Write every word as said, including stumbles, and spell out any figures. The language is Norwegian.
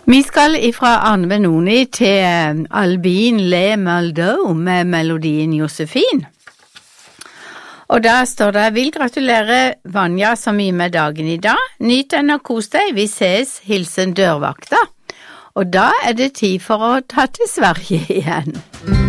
Vi skal ifra Arne Benoni til Albin Le Maldo med melodien Josefin. Og da står det, vil gratulere Vanja så mye med dagen i dag. Nyt den og kos deg, vi ses, hilsen dørvakta. Og da er det tid for å ta til Sverige igjen.